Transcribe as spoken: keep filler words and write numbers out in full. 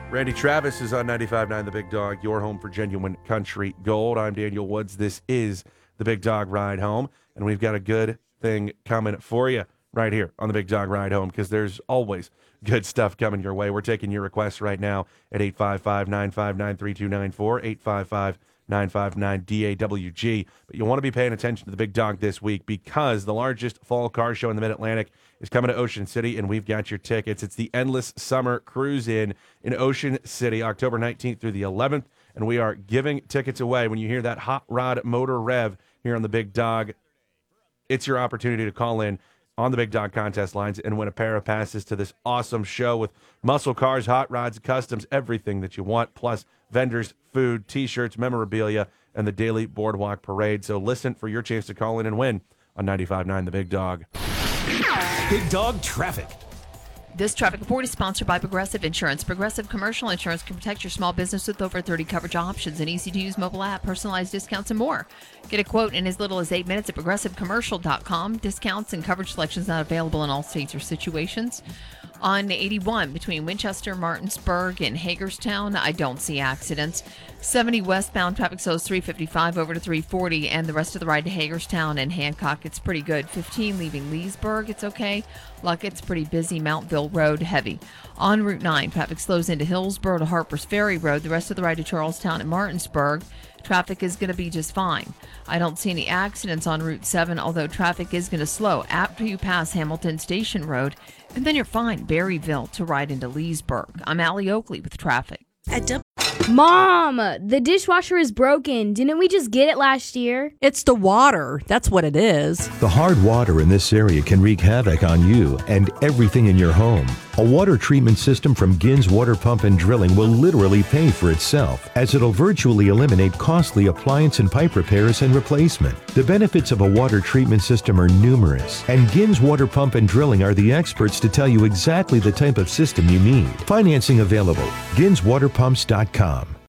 Randy Travis is on ninety-five point nine The Big Dog, your home for genuine country gold. I'm Daniel Woods. This is The Big Dog Ride Home, and we've got a good thing coming for you right here on The Big Dog Ride Home because there's always good stuff coming your way. We're taking your requests right now at eight five five, nine five nine, three two nine four, eight five five, nine five nine, D A W G. But you want to be paying attention to The Big Dog this week because the largest fall car show in the Mid-Atlantic is coming to Ocean City, and we've got your tickets. It's the Endless Summer Cruise-In in Ocean City, October nineteenth through the eleventh, and we are giving tickets away. When you hear that hot rod motor rev here on The Big Dog, it's your opportunity to call in on the Big Dog contest lines and win a pair of passes to this awesome show with muscle cars, hot rods, customs, everything that you want, plus vendors, food, T-shirts, memorabilia, and the daily Boardwalk Parade. So listen for your chance to call in and win on ninety-five point nine The Big Dog. Big Dog Traffic. This traffic report is sponsored by Progressive Insurance. Progressive Commercial Insurance can protect your small business with over thirty coverage options, an easy-to-use mobile app, personalized discounts, and more. Get a quote in as little as eight minutes at progressive commercial dot com. Discounts and coverage selections not available in all states or situations. On eighty-one between Winchester, Martinsburg, and Hagerstown, I don't see accidents. seventy westbound traffic slows three fifty-five over to three forty, and the rest of the ride to Hagerstown and Hancock, it's pretty good. fifteen leaving Leesburg, it's okay. Luckett's pretty busy. Mountville Road, heavy. On Route nine, traffic slows into Hillsborough to Harpers Ferry Road. The rest of the ride to Charlestown and Martinsburg, traffic is going to be just fine. I don't see any accidents on Route seven, although traffic is going to slow after you pass Hamilton Station Road, and then you're fine. Berryville to ride into Leesburg. I'm Allie Oakley with traffic. At du- Mom, the dishwasher is broken. Didn't we just get it last year? It's the water. That's what it is. The hard water in this area can wreak havoc on you and everything in your home. A water treatment system from Gins Water Pump and Drilling will literally pay for itself, as it'll virtually eliminate costly appliance and pipe repairs and replacement. The benefits of a water treatment system are numerous, and Gins Water Pump and Drilling are the experts to tell you exactly the type of system you need. Financing available. gins water pumps dot com.